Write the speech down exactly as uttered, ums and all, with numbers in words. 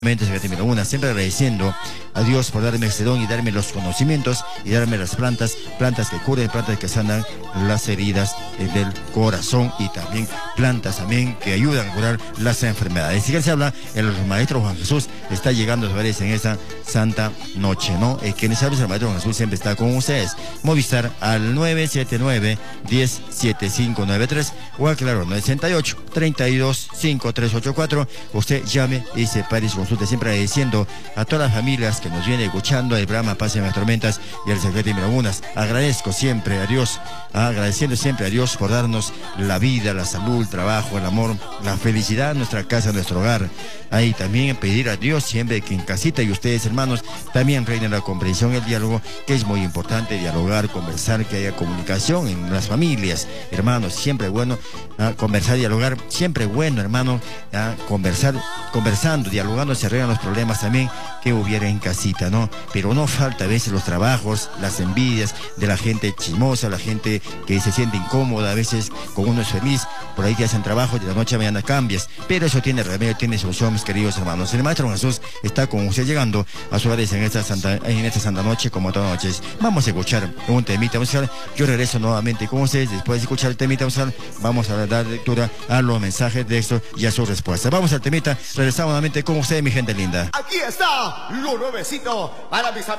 Una, siempre agradeciendo a Dios por darme este don y darme los conocimientos y darme las plantas, plantas que curen, plantas que sanan las heridas del corazón y también plantas también que ayudan a curar las enfermedades. Y que se habla, el maestro Juan Jesús está llegando a veces en esta santa noche, ¿no? Eh, quienes saben, el maestro Juan Jesús siempre está con ustedes. Movistar al nueve siete nueve, uno cero siete cinco nueve tres o al claro nueve sesenta y ocho, treinta y dos, cincuenta y tres ochenta y cuatro. Usted llame y se pare su consulta, siempre agradeciendo a todas las familias que nos vienen escuchando el programa Paz en las Tormentas y al secreto de Lagunas. Agradezco siempre a Dios, agradeciendo siempre a Dios por darnos la vida, la salud, el trabajo, el amor, la felicidad en nuestra casa, en nuestro hogar. Ahí también pedir a Dios siempre que en casita y ustedes, hermanos, también reinen la comprensión y el diálogo, que es muy importante, dialogar, conversar, que haya comunicación en las familias, hermanos, siempre bueno ¿ah? conversar, dialogar, siempre bueno, hermano, ¿ah? conversar, conversando, dialogando se arreglan los problemas también que hubiera en casita, ¿no? Pero no falta a veces los trabajos, las envidias de la gente chismosa, la gente que se siente incómoda, a veces con uno es feliz, por ahí te hacen trabajo y de la noche a mañana cambias, pero eso tiene remedio, tiene solución, mis queridos hermanos. El maestro Jesús está con usted llegando a su hogares en esta santa, en esta santa noche, como todas las noches. Vamos a escuchar un temita musical. Yo regreso nuevamente con ustedes. Después de escuchar el temita musical, vamos a dar lectura a los mensajes de esto y a sus respuestas. Vamos al temita, regresamos nuevamente con ustedes, mi gente linda. Aquí está lo nuevecito para mis amigos.